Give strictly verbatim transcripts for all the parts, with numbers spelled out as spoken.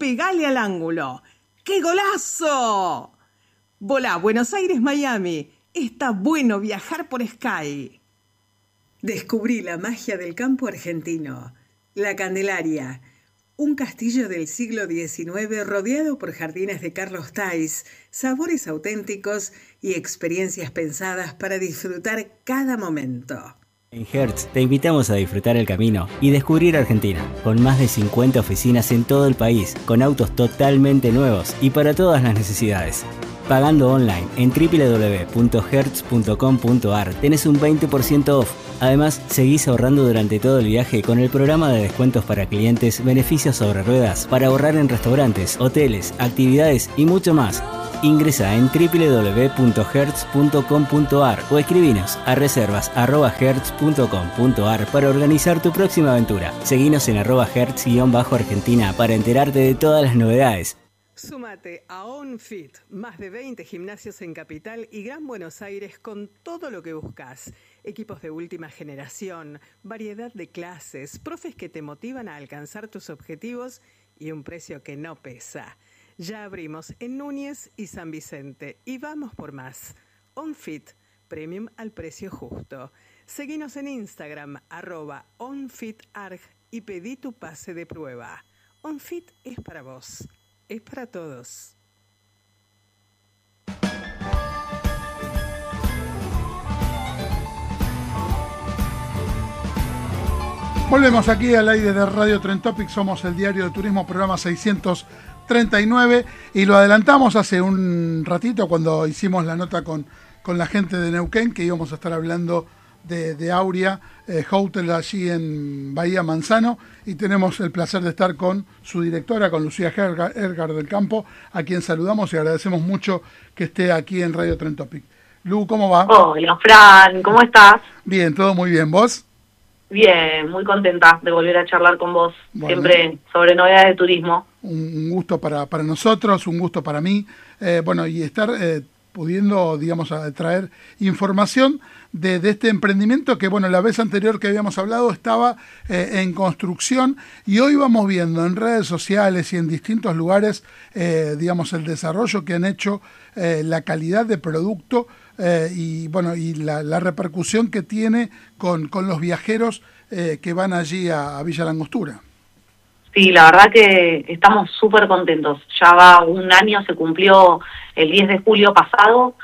pegale al ángulo. ¡Qué golazo! Volá, Buenos Aires, Miami. Está bueno viajar por Sky. Descubrí la magia del campo argentino. La Candelaria, un castillo del siglo diecinueve rodeado por jardines de Carlos Thays, sabores auténticos y experiencias pensadas para disfrutar cada momento. En Hertz te invitamos a disfrutar el camino y descubrir Argentina, con más de cincuenta oficinas en todo el país, con autos totalmente nuevos y para todas las necesidades. Pagando online en doble u doble u doble u punto hertz punto com punto a r tenés un veinte por ciento off. Además, seguís ahorrando durante todo el viaje con el programa de descuentos para clientes, beneficios sobre ruedas, para ahorrar en restaurantes, hoteles, actividades y mucho más. Ingresa en doble u doble u doble u punto hertz punto com punto a r o escribinos a reservas arroba hertz punto com punto a r para organizar tu próxima aventura. Seguinos en arroba hertz-argentina para enterarte de todas las novedades. Súmate a OnFit, más de veinte gimnasios en Capital y Gran Buenos Aires con todo lo que buscas. Equipos de última generación, variedad de clases, profes que te motivan a alcanzar tus objetivos y un precio que no pesa. Ya abrimos en Núñez y San Vicente y vamos por más. OnFit, premium al precio justo. Seguinos en Instagram, arroba OnFitArg y pedí tu pase de prueba. OnFit es para vos. Es para todos. Volvemos aquí al aire de Radio Trend Topic. Somos el diario de turismo, programa seiscientos treinta y nueve. Y lo adelantamos hace un ratito cuando hicimos la nota con, con la gente de Neuquén, que íbamos a estar hablando de, de Auria eh, Hotel allí en Bahía Manzano, y tenemos el placer de estar con su directora, con Lucía Ergar del Campo, a quien saludamos y agradecemos mucho que esté aquí en Radio Trend Topic. Lu, ¿cómo va? Hola, Fran, ¿cómo estás? Bien, todo muy bien, ¿vos? Bien, muy contenta de volver a charlar con vos, bueno, siempre sobre novedades de turismo. Un gusto para, para nosotros, un gusto para mí, eh, bueno, y estar eh, pudiendo, digamos, a traer información de, de este emprendimiento que, bueno, la vez anterior que habíamos hablado estaba eh, en construcción, y hoy vamos viendo en redes sociales y en distintos lugares, eh, digamos, el desarrollo que han hecho, eh, la calidad de producto eh, y, bueno, y la, la repercusión que tiene con, con los viajeros eh, que van allí a, a Villa Langostura. Sí, la verdad que estamos súper contentos. Ya va un año, se cumplió el diez de julio pasado,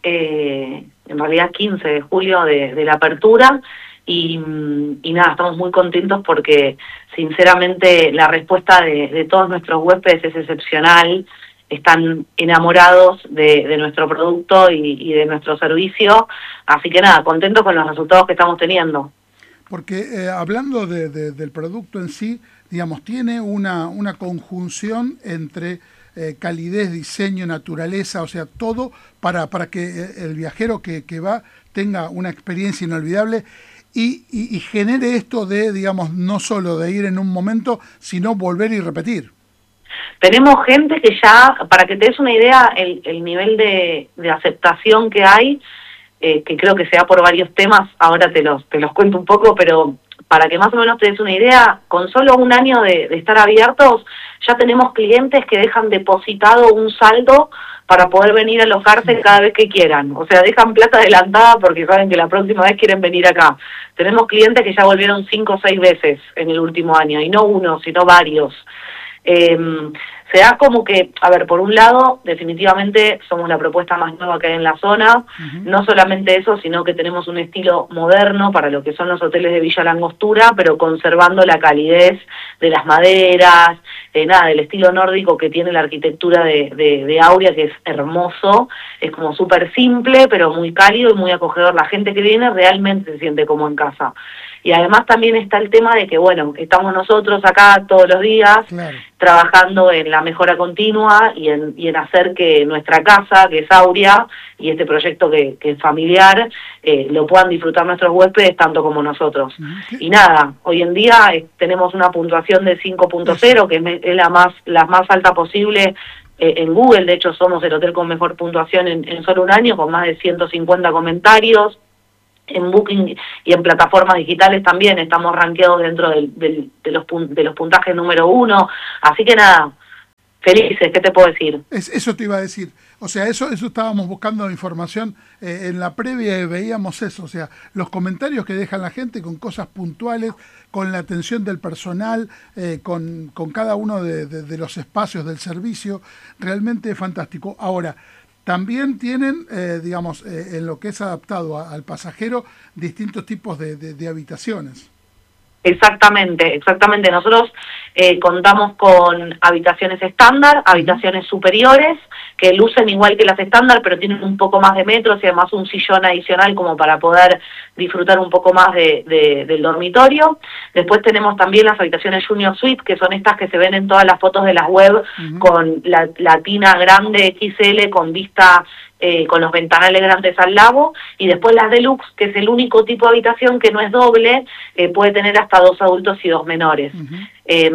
eh, en realidad quince de julio de, de la apertura, y, y nada, estamos muy contentos porque sinceramente la respuesta de, de todos nuestros huéspedes es excepcional. Están enamorados de, de nuestro producto y, y de nuestro servicio, así que nada, contentos con los resultados que estamos teniendo. Porque eh, hablando de, de, del producto en sí, digamos, tiene una, una conjunción entre eh, calidez, diseño, naturaleza, o sea, todo para, para que el viajero que, que va tenga una experiencia inolvidable y, y, y genere esto de, digamos, no solo de ir en un momento, sino volver y repetir. Tenemos gente que ya, para que te des una idea, el, el nivel de, de aceptación que hay, eh, que creo que se da por varios temas, ahora te los, te los cuento un poco, pero para que más o menos te des una idea, con solo un año de, de estar abiertos, ya tenemos clientes que dejan depositado un saldo para poder venir a alojarse cada vez que quieran. O sea, dejan plata adelantada porque saben que la próxima vez quieren venir acá. Tenemos clientes que ya volvieron cinco o seis veces en el último año, y no uno, sino varios. Eh, se da como que, a ver, por un lado, definitivamente somos la propuesta más nueva que hay en la zona, uh-huh. No solamente eso, sino que tenemos un estilo moderno para lo que son los hoteles de Villa Langostura, pero conservando la calidez de las maderas, eh, nada, del estilo nórdico que tiene la arquitectura de, de, de Auria, que es hermoso, es como súper simple, pero muy cálido y muy acogedor. La gente que viene realmente se siente como en casa. Y además también está el tema de que, bueno, estamos nosotros acá todos los días, claro, trabajando en la mejora continua y en, y en hacer que nuestra casa, que es Auria, y este proyecto que, que es familiar, eh, lo puedan disfrutar nuestros huéspedes tanto como nosotros. Uh-huh. Y nada, hoy en día eh, tenemos una puntuación de cinco punto cero, que es, es la más, la más alta posible eh, en Google. De hecho, somos el hotel con mejor puntuación en, en solo un año, con más de ciento cincuenta comentarios. En Booking y en plataformas digitales también estamos rankeados dentro del, del, de, los, de los puntajes número uno. Así que nada, felices, ¿qué te puedo decir? Es, eso te iba a decir. O sea, eso eso estábamos buscando información. Eh, en la previa veíamos eso. O sea, los comentarios que dejan la gente con cosas puntuales, con la atención del personal, eh, con, con cada uno de, de, de los espacios del servicio. Realmente es fantástico. Ahora, también tienen, eh, digamos, eh, en lo que es adaptado a, al pasajero, distintos tipos de, de, de habitaciones. Exactamente, exactamente. Nosotros eh, contamos con habitaciones estándar, habitaciones superiores, que lucen igual que las estándar, pero tienen un poco más de metros y además un sillón adicional como para poder disfrutar un poco más de, de, del dormitorio. Después tenemos también las habitaciones Junior Suite, que son estas que se ven en todas las fotos de las web, uh-huh. con la, la tina grande equis ele, con vista... Eh, con los ventanales grandes al lago, y después las deluxe, que es el único tipo de habitación que no es doble, eh, puede tener hasta dos adultos y dos menores. Uh-huh. eh,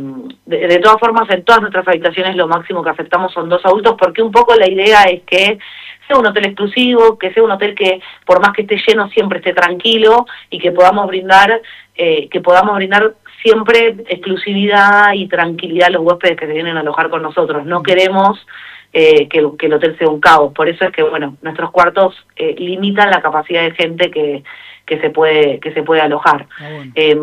de, de todas formas, en todas nuestras habitaciones lo máximo que aceptamos son dos adultos, porque un poco la idea es que sea un hotel exclusivo, que sea un hotel que por más que esté lleno siempre esté tranquilo, y que podamos brindar eh, que podamos brindar siempre exclusividad y tranquilidad a los huéspedes que se vienen a alojar con nosotros. No queremos Eh, que, que el hotel sea un caos. Por eso es que, bueno, nuestros cuartos eh, limitan la capacidad de gente que, que se puede que se puede alojar. Ah, bueno. eh,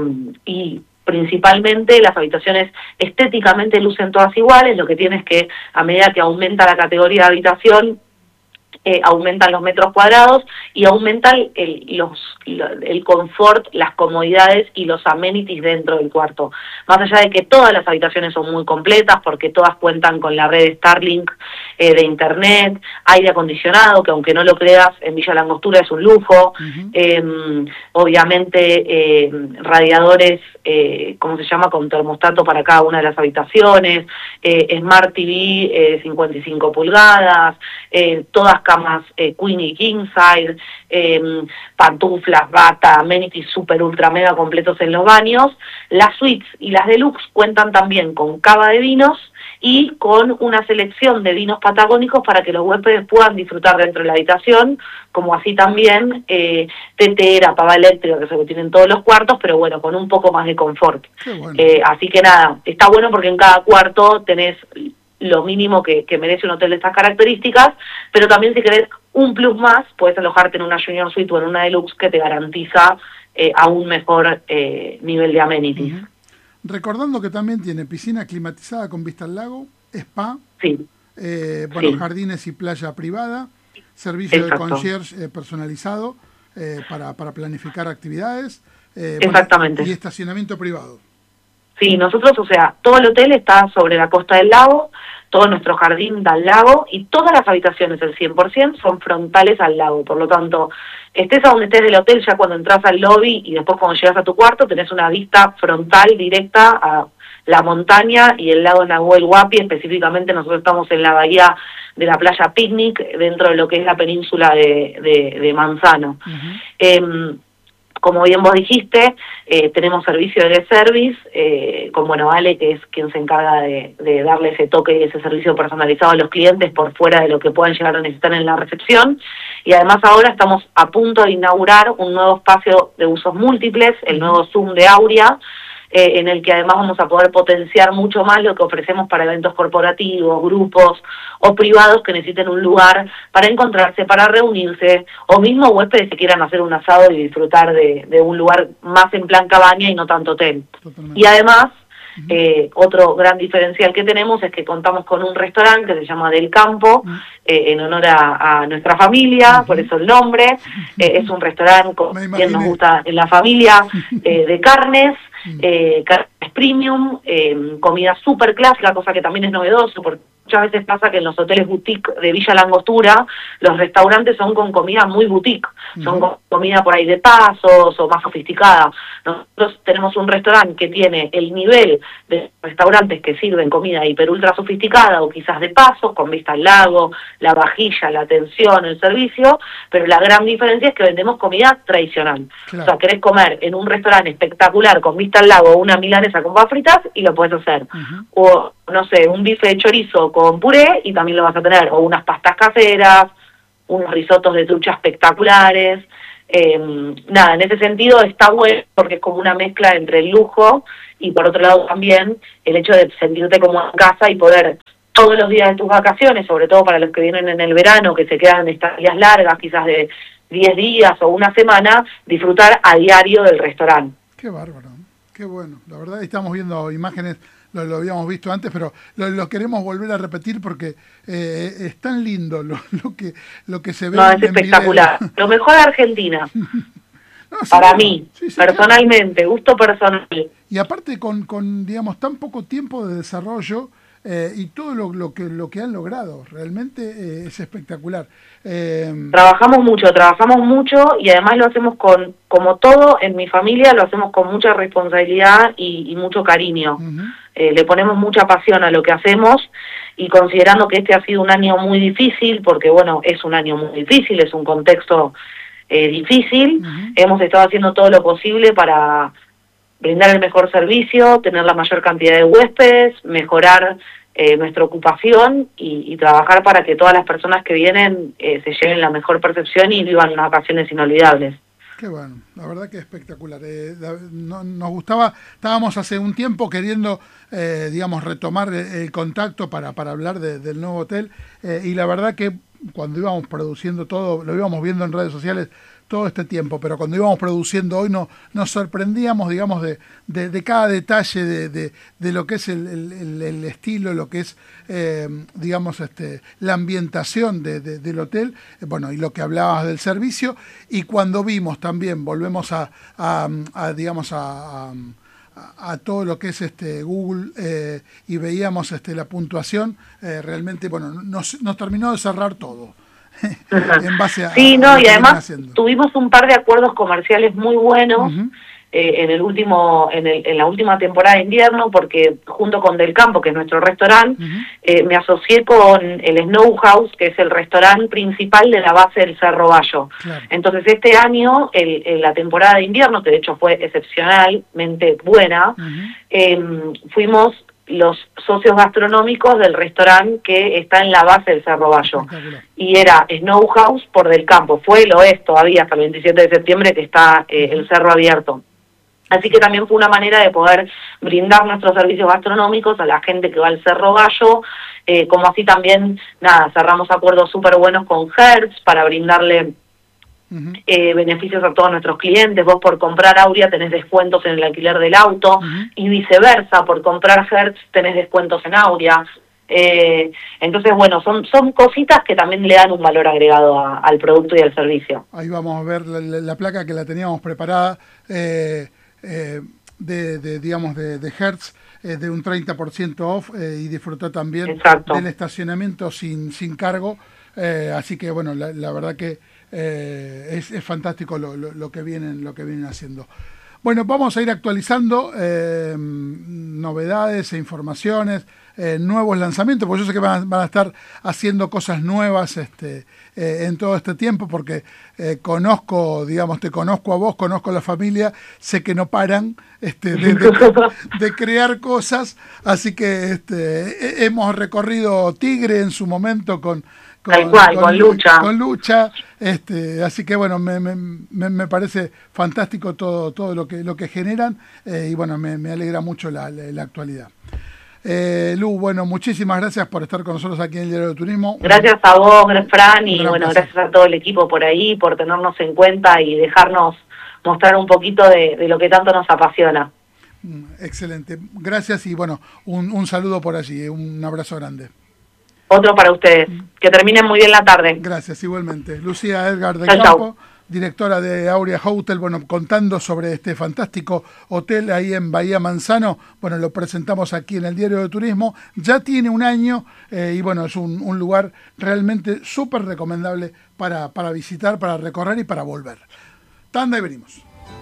y principalmente las habitaciones estéticamente lucen todas iguales, lo que tiene es que a medida que aumenta la categoría de habitación, Eh, aumentan los metros cuadrados y aumentan el, los, el confort, las comodidades y los amenities dentro del cuarto. Más allá de que todas las habitaciones son muy completas, porque todas cuentan con la red Starlink eh, de internet, aire acondicionado, que aunque no lo creas, en Villa Langostura es un lujo, uh-huh. eh, obviamente eh, radiadores, eh, ¿cómo se llama?, con termostato para cada una de las habitaciones, eh, Smart T V eh, cincuenta y cinco pulgadas, eh, todas camas eh, queen y king size, eh, pantuflas, bata, amenities super ultra mega completos en los baños. Las suites y las deluxe cuentan también con cava de vinos y con una selección de vinos patagónicos para que los huéspedes puedan disfrutar dentro de la habitación, como así también eh, tetera, pava eléctrica, que es lo que tienen todos los cuartos, pero bueno, con un poco más de confort. Bueno. Eh, así que nada, está bueno porque en cada cuarto tenés lo mínimo que, que merece un hotel de estas características, pero también si querés un plus más, puedes alojarte en una Junior Suite o en una Deluxe que te garantiza eh, aún mejor eh, nivel de amenities. Uh-huh. Recordando que también tiene piscina climatizada con vista al lago, spa, sí. eh, bueno, sí. jardines y playa privada, servicio Exacto. de concierge eh, personalizado eh, para, para planificar actividades, eh, Exactamente. Bueno, y estacionamiento privado. Sí, nosotros, o sea, todo el hotel está sobre la costa del lago, todo nuestro jardín da al lago y todas las habitaciones, el cien por ciento, son frontales al lago. Por lo tanto, estés a donde estés del hotel, ya cuando entras al lobby y después cuando llegas a tu cuarto, tenés una vista frontal directa a la montaña y el lago Nahuel Huapi. Específicamente nosotros estamos en la bahía de la playa Picnic, dentro de lo que es la península de, de, de Manzano. Uh-huh. Eh, Como bien vos dijiste, eh, tenemos servicio de service, eh, con Bueno Vale, que es quien se encarga de, de darle ese toque y ese servicio personalizado a los clientes por fuera de lo que puedan llegar a necesitar en la recepción. Y además ahora estamos a punto de inaugurar un nuevo espacio de usos múltiples, el nuevo Zoom de Aurea, eh, en el que además vamos a poder potenciar mucho más lo que ofrecemos para eventos corporativos, grupos o privados que necesiten un lugar para encontrarse, para reunirse, o mismo huéspedes que quieran hacer un asado y disfrutar de, de un lugar más en plan cabaña y no tanto hotel. Totalmente. Y además, uh-huh. eh, otro gran diferencial que tenemos es que contamos con un restaurante que se llama Del Campo, uh-huh. eh, en honor a, a nuestra familia, uh-huh. por eso el nombre. Uh-huh. Eh, es un restaurante con quien nos gusta en la familia, eh, de carnes, eh, carnes premium, eh, comida súper clásica, cosa que también es novedoso, porque muchas veces pasa que en los hoteles boutique de Villa Langostura los restaurantes son con comida muy boutique, uh-huh. son con comida por ahí de pasos o más sofisticada. Nosotros tenemos un restaurante que tiene el nivel de restaurantes que sirven comida hiper ultra sofisticada o quizás de pasos, con vista al lago, la vajilla, la atención, el servicio, pero la gran diferencia es que vendemos comida tradicional. Claro. O sea, querés comer en un restaurante espectacular con vista al lago una milanesa con papas fritas y lo podés hacer. Uh-huh. O, no sé, un bife de chorizo con puré y también lo vas a tener, o unas pastas caseras, unos risotos de trucha espectaculares. Eh, nada, en ese sentido está bueno porque es como una mezcla entre el lujo y por otro lado también el hecho de sentirte como en casa y poder todos los días de tus vacaciones, sobre todo para los que vienen en el verano, que se quedan en estadías largas, quizás de diez días o una semana, disfrutar a diario del restaurante. Qué bárbaro, qué bueno. La verdad, estamos viendo imágenes, lo, lo habíamos visto antes, pero lo, lo queremos volver a repetir porque eh, es tan lindo lo, lo que lo que se ve. No, en, es espectacular. En lo mejor de Argentina. No, para sí, mí, sí, sí, personalmente, claro. Gusto personal. Y aparte con, con, digamos, tan poco tiempo de desarrollo eh, y todo lo, lo, que, lo que han logrado, realmente eh, es espectacular. Eh, trabajamos mucho, trabajamos mucho y además lo hacemos con, como todo en mi familia, lo hacemos con mucha responsabilidad y, y mucho cariño. Uh-huh. Eh, le ponemos mucha pasión a lo que hacemos y considerando que este ha sido un año muy difícil, porque bueno, es un año muy difícil, es un contexto eh, difícil, uh-huh. Hemos estado haciendo todo lo posible para brindar el mejor servicio, tener la mayor cantidad de huéspedes, mejorar eh, nuestra ocupación y, y trabajar para que todas las personas que vienen eh, se lleven la mejor percepción y vivan unas vacaciones inolvidables. Qué bueno, la verdad que es espectacular. Eh, no, nos gustaba, estábamos hace un tiempo queriendo, eh, digamos, retomar el, el contacto para, para hablar de, del nuevo hotel eh, y la verdad que cuando íbamos produciendo todo, lo íbamos viendo en redes sociales todo este tiempo, pero cuando íbamos produciendo hoy no, nos sorprendíamos, digamos, de, de, de cada detalle de, de, de lo que es el, el, el estilo, lo que es, eh, digamos, este, la ambientación de, de, del hotel, bueno, y lo que hablabas del servicio, y cuando vimos también, volvemos a, a, a digamos, a, a a todo lo que es este Google eh, y veíamos este la puntuación, eh, realmente, bueno, nos, nos terminó de cerrar todo. En base a, sí, no, a y además tuvimos un par de acuerdos comerciales muy buenos uh-huh. eh, en el último, en, el, en la última temporada de invierno, porque junto con Del Campo, que es nuestro restaurante, uh-huh. eh, me asocié con el Snow House, que es el restaurante principal de la base del Cerro Bayo. Claro. Entonces este año, el, el, la temporada de invierno, que de hecho fue excepcionalmente buena, uh-huh. eh, fuimos los socios gastronómicos del restaurante que está en la base del Cerro Bayo. Y era Snow House por Del Campo. Fue, lo es todavía hasta el veintisiete de septiembre que está eh, el cerro abierto. Así que también fue una manera de poder brindar nuestros servicios gastronómicos a la gente que va al Cerro Bayo, eh, como así también, nada, cerramos acuerdos súper buenos con Hertz para brindarle Uh-huh. Eh, beneficios a todos nuestros clientes. Vos por comprar Auria tenés descuentos en el alquiler del auto uh-huh. y viceversa, por comprar Hertz tenés descuentos en Auria. Eh, entonces, bueno, son son cositas que también le dan un valor agregado a, al producto y al servicio. Ahí vamos a ver la, la, la placa que la teníamos preparada eh, eh, de, de, digamos, de, de Hertz, eh, de un treinta por ciento off eh, y disfrutó también Exacto. del estacionamiento sin, sin cargo. Eh, así que, bueno, la, la verdad que Eh, es, es fantástico lo, lo, lo que vienen lo que vienen haciendo. Bueno, vamos a ir actualizando eh, novedades e informaciones, eh, nuevos lanzamientos, porque yo sé que van a, van a estar haciendo cosas nuevas este, eh, en todo este tiempo, porque eh, conozco, digamos, te conozco a vos, conozco a la familia, sé que no paran este, de, de, de crear cosas, así que este, hemos recorrido Tigre en su momento con Con, Tal cual, con, con lucha. Con lucha, este, así que bueno, me, me, me parece fantástico todo todo lo que lo que generan eh, y bueno, me, me alegra mucho la, la, la actualidad. Eh, Lu, bueno, muchísimas gracias por estar con nosotros aquí en el Diario de Turismo. Gracias a vos, Fran, y bueno, placer. Gracias a todo el equipo por ahí, por tenernos en cuenta y dejarnos mostrar un poquito de, de lo que tanto nos apasiona. Excelente, gracias y bueno, un, un saludo por allí, un abrazo grande. Otro para ustedes. Que terminen muy bien la tarde. Gracias, igualmente. Lucía Edgar del chau, Campo, chau. Directora de Auria Hotel, bueno, contando sobre este fantástico hotel ahí en Bahía Manzano. Bueno, lo presentamos aquí en el Diario de Turismo. Ya tiene un año eh, y bueno, es un, un lugar realmente súper recomendable para, para visitar, para recorrer y para volver. Tanda y venimos.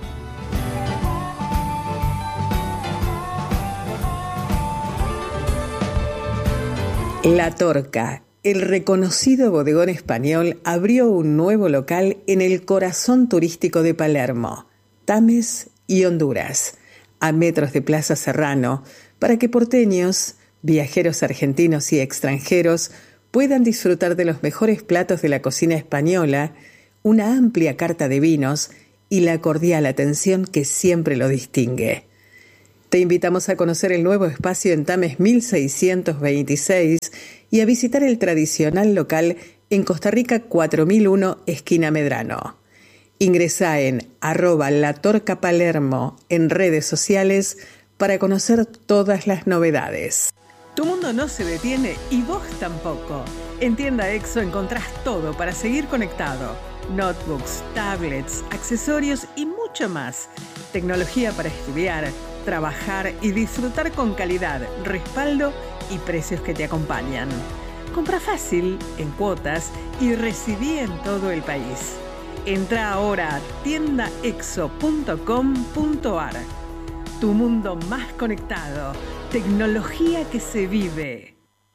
La Torca, el reconocido bodegón español, abrió un nuevo local en el corazón turístico de Palermo, Tames y Honduras, a metros de Plaza Serrano, para que porteños, viajeros argentinos y extranjeros puedan disfrutar de los mejores platos de la cocina española, una amplia carta de vinos y la cordial atención que siempre lo distingue. Te invitamos a conocer el nuevo espacio en Tames mil seiscientos veintiséis y a visitar el tradicional local en Costa Rica cuatro mil uno, esquina Medrano. Ingresá en arroba latorcapalermo en redes sociales para conocer todas las novedades. Tu mundo no se detiene y vos tampoco. En Tienda Exo encontrás todo para seguir conectado. Notebooks, tablets, accesorios y mucho más. Tecnología para estudiar, trabajar y disfrutar con calidad, respaldo y precios que te acompañan. Compra fácil, en cuotas y recibí en todo el país. Entra ahora a tienda exo punto com punto ar. Tu mundo más conectado. Tecnología que se vive.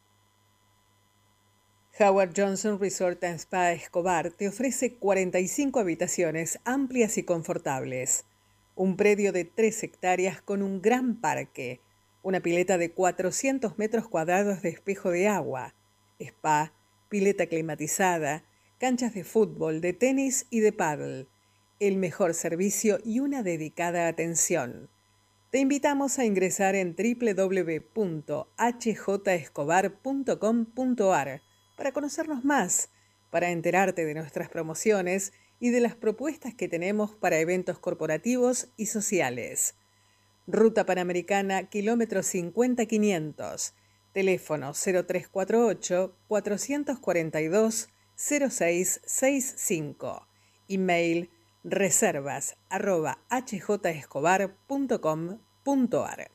Howard Johnson Resort and Spa Escobar te ofrece cuarenta y cinco habitaciones amplias y confortables. Un predio de tres hectáreas con un gran parque. Una pileta de cuatrocientos metros cuadrados de espejo de agua. Spa, pileta climatizada, canchas de fútbol, de tenis y de pádel. El mejor servicio y una dedicada atención. Te invitamos a ingresar en doble u doble u doble u punto h j escobar punto com punto ar para conocernos más, para enterarte de nuestras promociones y de las propuestas que tenemos para eventos corporativos y sociales. Ruta Panamericana, kilómetro cincuenta quinientos. Teléfono cero tres cuatro ocho, cuatro cuatro dos, cero seis seis cinco. Email reservas arroba h j escobar punto com punto ar.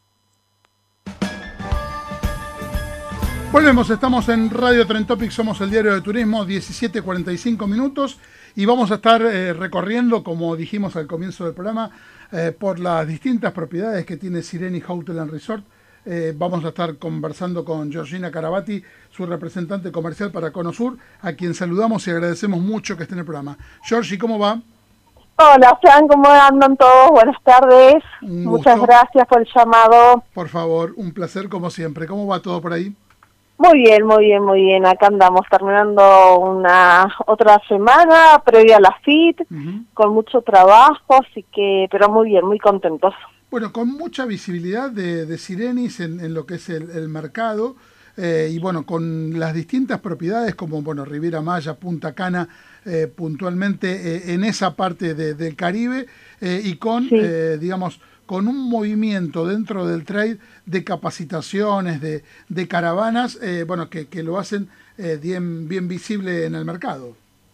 Volvemos, estamos en Radio Trend Topics, somos el diario de turismo, diecisiete cuarenta y cinco minutos, y vamos a estar eh, recorriendo, como dijimos al comienzo del programa, eh, por las distintas propiedades que tiene Sireni Hotel and Resort. Eh, vamos a estar conversando con Georgina Carabati, su representante comercial para Conosur, a quien saludamos y agradecemos mucho que esté en el programa. Georgie, ¿cómo va? Hola, Fran, ¿cómo andan todos? Buenas tardes. Muchas gracias por el llamado. Por favor, un placer como siempre. ¿Cómo va todo por ahí? Muy bien, muy bien, muy bien. Acá andamos terminando una otra semana previa a la F I T, uh-huh. con mucho trabajo, así que, pero muy bien, muy contentos. Bueno, con mucha visibilidad de, de Sirenis en, en lo que es el, el mercado, eh, y bueno, con las distintas propiedades como, bueno, Riviera Maya, Punta Cana, eh, puntualmente eh, en esa parte de, del Caribe, eh, y con, sí. eh, digamos, con un movimiento dentro del trade de capacitaciones, de, de caravanas, eh, bueno, que, que lo hacen eh, bien, bien visible en el mercado.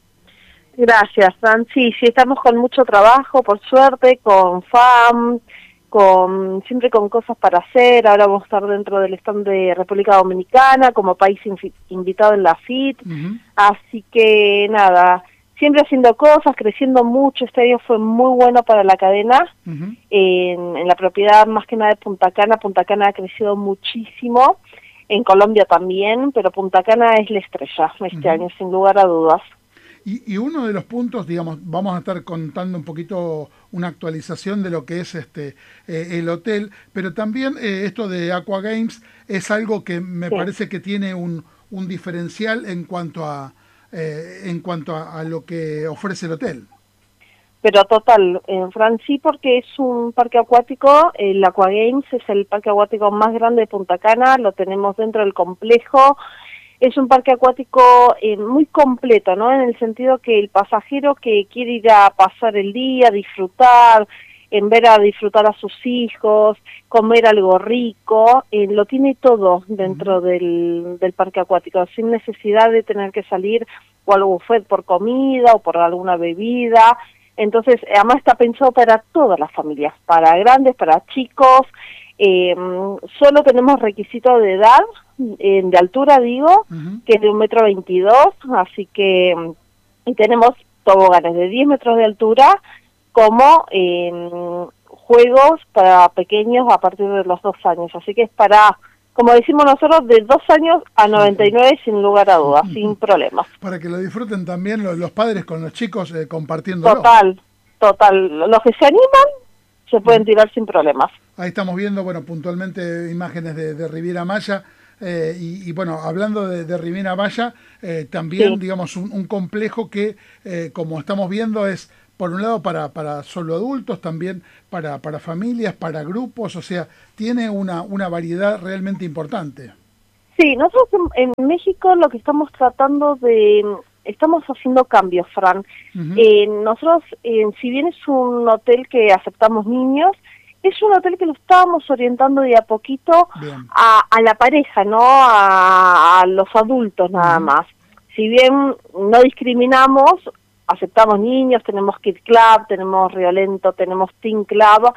Gracias, Fran. Sí, sí, estamos con mucho trabajo, por suerte, con F A M, con siempre con cosas para hacer. Ahora vamos a estar dentro del stand de República Dominicana como país infi- invitado en la F I T. Uh-huh. Así que, nada, siempre haciendo cosas, creciendo mucho. Este año fue muy bueno para la cadena. Uh-huh. En, en la propiedad, más que nada de Punta Cana. Punta Cana ha crecido muchísimo. En Colombia también, pero Punta Cana es la estrella este uh-huh. año, sin lugar a dudas. Y, y uno de los puntos, digamos, vamos a estar contando un poquito una actualización de lo que es este eh, el hotel, pero también eh, esto de Aqua Games es algo que me sí. parece que tiene un, un diferencial en cuanto a eh, en cuanto a, a lo que ofrece el hotel. Pero total, en Fran, sí, porque es un parque acuático. El Aqua Games es el parque acuático más grande de Punta Cana, lo tenemos dentro del complejo. Es un parque acuático eh, muy completo, ¿no? En el sentido que el pasajero que quiere ir a pasar el día, disfrutar, en ver a disfrutar a sus hijos, comer algo rico, eh, lo tiene todo dentro uh-huh. del, del parque acuático, sin necesidad de tener que salir o al buffet por comida o por alguna bebida. Entonces, además está pensado para todas las familias, para grandes, para chicos. Eh, solo tenemos requisito de edad, eh, de altura digo, uh-huh. que es de un metro veintidós, así que y tenemos toboganes de diez metros de altura, como eh, juegos para pequeños a partir de los dos años, así que es para, como decimos nosotros, de dos años a noventa y nueve, sin lugar a dudas, uh-huh. sin problemas. Para que lo disfruten también los, los padres con los chicos eh, compartiéndolo. Total, total, los que se animan se pueden tirar sin problemas. Ahí estamos viendo, bueno, puntualmente imágenes de, de Riviera Maya, eh, y, y bueno, hablando de, de Riviera Maya, eh, también, sí. digamos, un, un complejo que, eh, como estamos viendo, es por un lado para, para solo adultos, también para, para familias, para grupos, o sea, tiene una, una variedad realmente importante. Sí, nosotros en, en México lo que estamos tratando de, estamos haciendo cambios, Fran. Uh-huh. Eh, nosotros, eh, si bien es un hotel que aceptamos niños, es un hotel que lo estábamos orientando de a poquito a, a la pareja, no a, a los adultos nada uh-huh. más. Si bien no discriminamos, aceptamos niños, tenemos Kid Club, tenemos Riolento, tenemos Teen Club,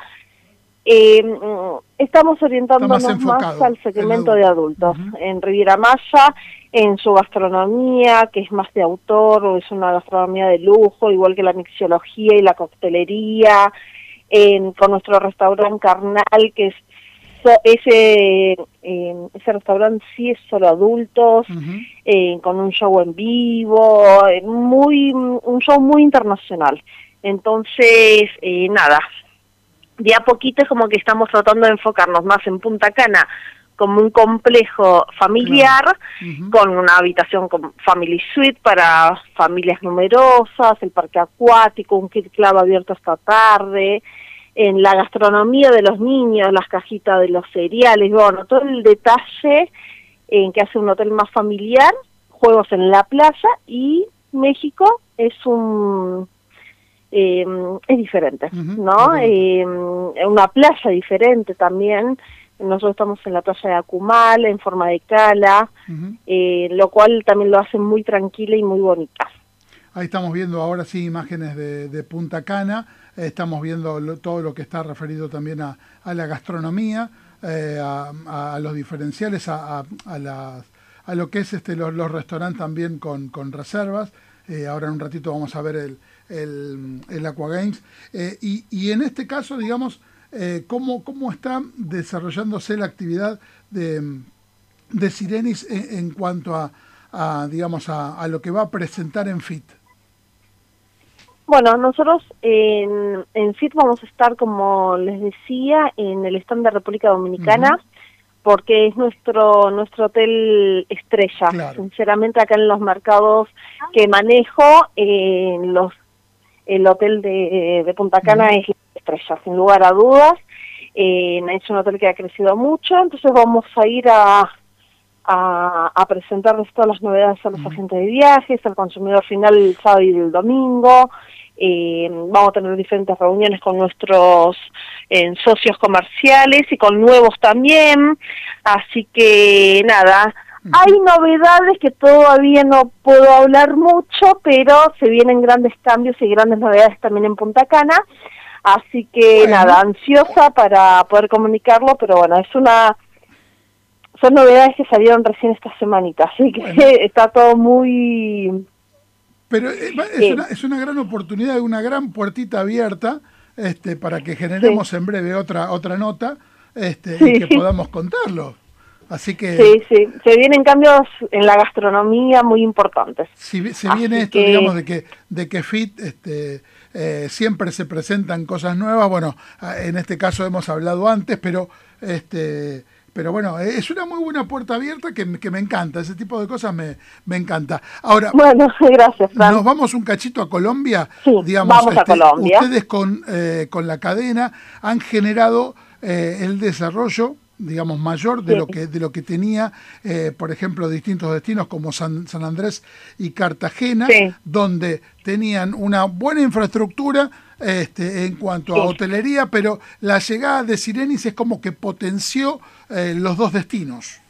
eh, estamos orientándonos más, más al segmento de adultos. Uh-huh. En Riviera Maya, en su gastronomía, que es más de autor, o es una gastronomía de lujo, igual que la mixología y la coctelería, en, con nuestro restaurante Carnal, que es so, ese eh, ese restaurante sí es solo adultos, uh-huh. eh, con un show en vivo, muy un show muy internacional. Entonces, eh, nada, de a poquito es como que estamos tratando de enfocarnos más en Punta Cana como un complejo familiar, claro. uh-huh. con una habitación con family suite para familias numerosas, el parque acuático, un Kid Club abierto esta tarde, en la gastronomía de los niños, las cajitas de los cereales, bueno, todo el detalle en que hace un hotel más familiar, juegos en la playa, y México es un eh, es diferente, uh-huh. ¿no? Eh, una playa diferente también. Nosotros estamos en la playa de Acumal, en forma de cala, uh-huh. eh, lo cual también lo hace muy tranquila y muy bonita. Ahí estamos viendo ahora sí imágenes de, de Punta Cana, eh, estamos viendo lo, todo lo que está referido también a, a la gastronomía, eh, a, a los diferenciales, a, a, a, las, a lo que es este los, los restaurantes también con, con reservas. Eh, ahora en un ratito vamos a ver el, el, el Aquagames. Eh, y, y en este caso, digamos, Eh, ¿cómo, ¿Cómo está desarrollándose la actividad de, de Sirenis en, en cuanto a, a digamos, a, a lo que va a presentar en F I T? Bueno, nosotros en, en F I T vamos a estar, como les decía, en el stand de República Dominicana, uh-huh. porque es nuestro nuestro hotel estrella. Claro. Sinceramente, acá en los mercados que manejo, eh, los el hotel de, de Punta Cana uh-huh. es estrella, sin lugar a dudas. Eh, es un hotel que ha crecido mucho, entonces vamos a ir a, a, a presentarles todas las novedades a los uh-huh. agentes de viajes, al consumidor final el sábado y el domingo. Eh, vamos a tener diferentes reuniones con nuestros eh, socios comerciales y con nuevos también, así que nada, uh-huh. hay novedades que todavía no puedo hablar mucho, pero se vienen grandes cambios y grandes novedades también en Punta Cana. Así que bueno. nada, ansiosa para poder comunicarlo, pero bueno, es una son novedades que salieron recién esta semanita, así que bueno. está todo muy... Pero es, eh. una, es una gran oportunidad, una gran puertita abierta este, para que generemos sí. en breve otra otra nota este, sí. y que podamos contarlo. Así que... Sí, sí, se vienen cambios en la gastronomía muy importantes. Si se viene Así esto, que... digamos, de que de que F I T... Este, Eh, siempre se presentan cosas nuevas, bueno, en este caso hemos hablado antes, pero este pero bueno, es una muy buena puerta abierta que, que me encanta, ese tipo de cosas me, me encanta. Ahora, bueno, gracias, Fran. Nos vamos un cachito a Colombia, sí, digamos, vamos este, a Colombia. Ustedes con, eh, con la cadena han generado eh, el desarrollo, digamos, mayor de sí. lo que de lo que tenía, eh, por ejemplo, distintos destinos como San, San Andrés y Cartagena, sí. donde tenían una buena infraestructura este, en cuanto sí. a hotelería, pero la llegada de Sirenis es como que potenció eh, los dos destinos.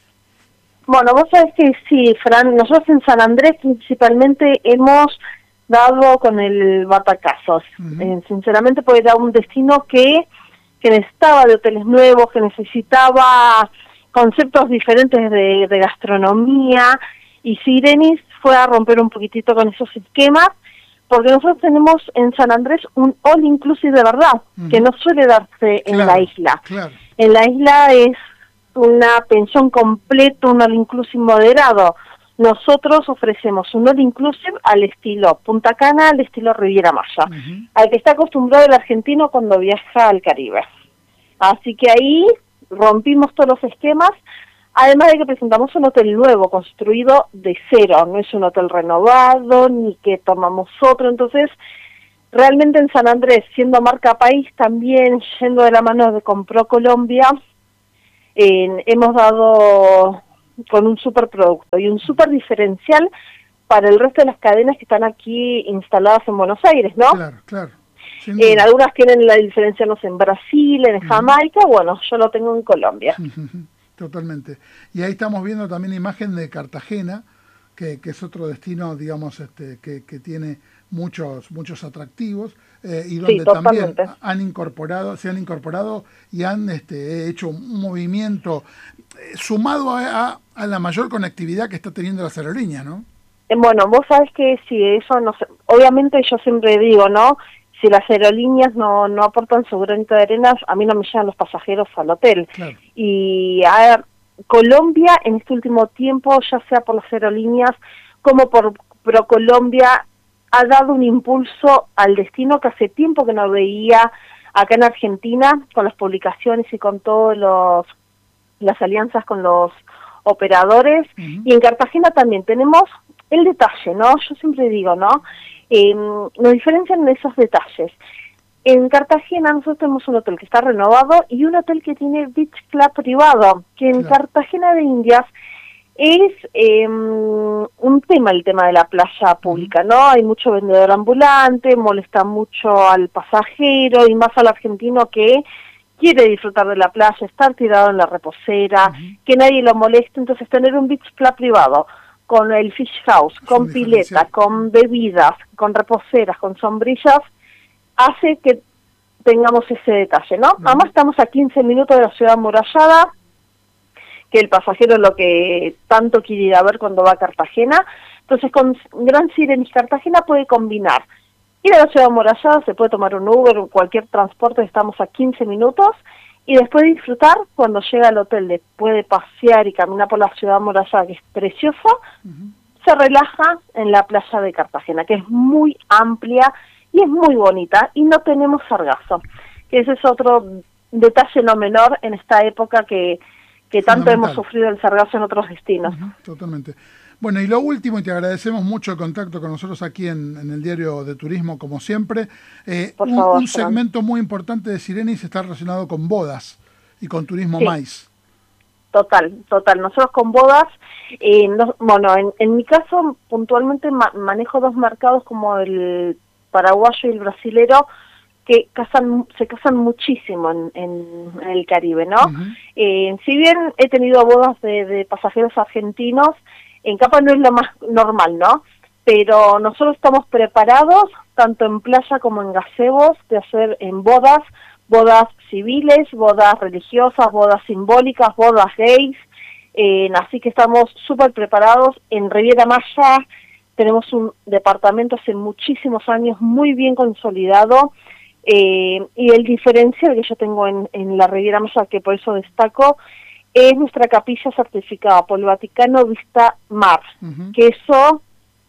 Bueno, vos sabés que sí, Fran, nosotros en San Andrés principalmente hemos dado con el batacazo, uh-huh. eh, sinceramente, porque era un destino que que necesitaba de hoteles nuevos, que necesitaba conceptos diferentes de, de gastronomía, y Sirenis fue a romper un poquitito con esos esquemas, porque nosotros tenemos en San Andrés un all inclusive de verdad, uh-huh. que no suele darse en claro, la isla. Claro. En la isla es una pensión completa, un all inclusive moderado. Nosotros ofrecemos un all inclusive al estilo Punta Cana, al estilo Riviera Maya, uh-huh. al que está acostumbrado el argentino cuando viaja al Caribe. Así que ahí rompimos todos los esquemas, además de que presentamos un hotel nuevo, construido de cero, no es un hotel renovado, ni que tomamos otro, entonces realmente en San Andrés, siendo marca país, también yendo de la mano de Compró Colombia, eh, hemos dado con un super producto y un super diferencial para el resto de las cadenas que están aquí instaladas en Buenos Aires, ¿no? Claro, claro. En eh, algunas tienen la diferencia, no sé, en Brasil, en Jamaica, uh-huh. bueno, yo lo tengo en Colombia. Totalmente. Y ahí estamos viendo también imagen de Cartagena, que, que es otro destino, digamos, este, que, que tiene muchos muchos atractivos eh, y donde sí, también han incorporado, se han incorporado y han este, hecho un movimiento eh, sumado a, a, a la mayor conectividad que está teniendo las aerolíneas, ¿no? Bueno, vos sabés que si eso no sé, obviamente yo siempre digo, ¿no? Si las aerolíneas no, no aportan su granito de arena, a mí no me llegan los pasajeros al hotel. Claro. Y a ver, Colombia en este último tiempo, ya sea por las aerolíneas como por ProColombia, ha dado un impulso al destino que hace tiempo que no veía acá en Argentina, con las publicaciones y con todos los las alianzas con los operadores. Uh-huh. Y en Cartagena también tenemos el detalle, ¿no? Yo siempre digo, ¿no? Eh, nos diferencian en esos detalles. En Cartagena nosotros tenemos un hotel que está renovado y un hotel que tiene beach club privado, que en claro. Cartagena de Indias es eh, un tema, el tema de la playa pública, ¿no? Hay mucho vendedor ambulante, molesta mucho al pasajero y más al argentino que quiere disfrutar de la playa, estar tirado en la reposera, uh-huh. que nadie lo moleste. Entonces tener un beach club privado con el fish house, es con pileta, con bebidas, con reposeras, con sombrillas, hace que tengamos ese detalle, ¿no? Uh-huh. Además estamos a quince minutos de la ciudad amurallada, que el pasajero es lo que tanto quiere ir a ver cuando va a Cartagena. Entonces con Gran Sirenis Cartagena puede combinar ir a la ciudad amurallada, se puede tomar un Uber o cualquier transporte, estamos a quince minutos, y después de disfrutar, cuando llega al hotel, de, puede pasear y caminar por la ciudad amurallada, que es preciosa, uh-huh. se relaja en la playa de Cartagena, que es muy amplia y es muy bonita, y no tenemos sargazo, que ese es otro detalle no menor en esta época que, que tanto hemos sufrido el sargazo en otros destinos. Uh-huh. Totalmente. Bueno, y lo último, y te agradecemos mucho el contacto con nosotros aquí en, en el Diario de Turismo, como siempre, eh, un, favor, un segmento muy importante de Sirenis está relacionado con bodas y con turismo sí. mais. Total, total. Nosotros con bodas, eh, no, bueno, en, en mi caso puntualmente ma- manejo dos mercados como el paraguayo y el brasilero, que casan, se casan muchísimo en, en, en el Caribe, ¿no? Uh-huh. Eh, si bien he tenido bodas de, de pasajeros argentinos, en Capa no es lo más normal, ¿no? Pero nosotros estamos preparados, tanto en playa como en gazebos, de hacer en bodas, bodas civiles, bodas religiosas, bodas simbólicas, bodas gays, eh, así que estamos súper preparados. En Riviera Maya tenemos un departamento hace muchísimos años muy bien consolidado, eh, y el diferencial que yo tengo en, en la Riviera Maya, que por eso destaco, es nuestra capilla certificada por el Vaticano Vista Mar, uh-huh. que eso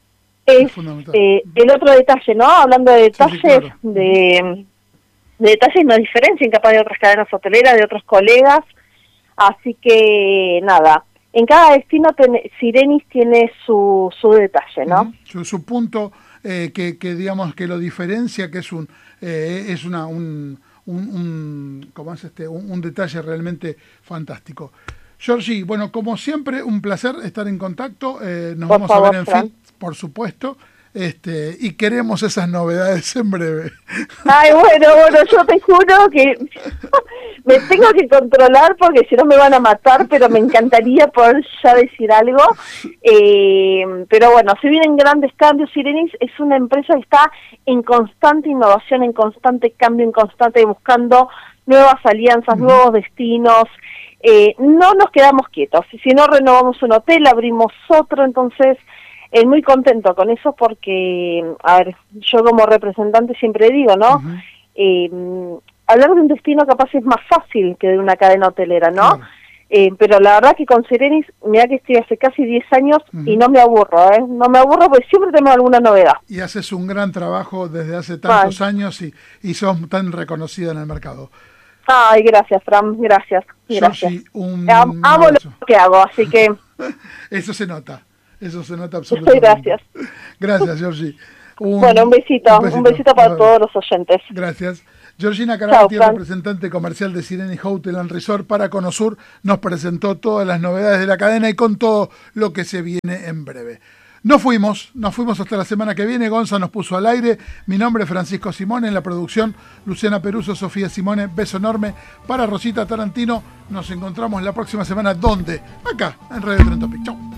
es eh, el otro detalle, ¿no? Hablando de detalles, sí, sí, claro. de, de detalles no diferencian capaz de otras cadenas hoteleras, de otros colegas, así que nada, en cada destino ten, Sirenis tiene su, su detalle, ¿no? Uh-huh. Su, su punto eh, que, que digamos que lo diferencia, que es un eh, es una un Un, un, ¿cómo es este? Un, un detalle realmente fantástico. Georgie, bueno, como siempre, un placer estar en contacto. Eh, nos por vamos favor, a ver en Fran. Fit, por supuesto. Este, y queremos esas novedades en breve. Ay, bueno, bueno, yo te juro que me tengo que controlar porque si no me van a matar, pero me encantaría poder ya decir algo. Eh, pero bueno, se vienen grandes cambios. Sirenis es una empresa que está en constante innovación, en constante cambio, en constante buscando nuevas alianzas, uh-huh. nuevos destinos. Eh, no nos quedamos quietos. Si no renovamos un hotel, abrimos otro, entonces... Eh, muy contento con eso porque, a ver, yo como representante siempre digo, ¿no? Uh-huh. Eh, hablar de un destino capaz es más fácil que de una cadena hotelera, ¿no? Claro. Eh, pero la verdad que con Sirenis, mira que estoy hace casi diez años uh-huh. y no me aburro, ¿eh? No me aburro porque siempre tenemos alguna novedad. Y haces un gran trabajo desde hace tantos Ay. años y, y sos tan reconocida en el mercado. Ay, gracias, Fran, gracias. gracias. Georgie, un Am- amo lo que hago, así que... Eso se nota. Eso se nota absolutamente. Gracias. Gracias, Georgie. Un, bueno, un besito, un besito, un besito para todos los oyentes. Gracias. Georgina Caravati, representante comercial de Sireni Hotel and Resort para Conosur, nos presentó todas las novedades de la cadena y con todo lo que se viene en breve. Nos fuimos, nos fuimos hasta la semana que viene. Gonza nos puso al aire. Mi nombre es Francisco Simone, en la producción Luciana Peruso, Sofía Simone. Beso enorme para Rosita Tarantino. Nos encontramos la próxima semana. ¿Dónde? Acá, en Radio Tren Topic. Chau.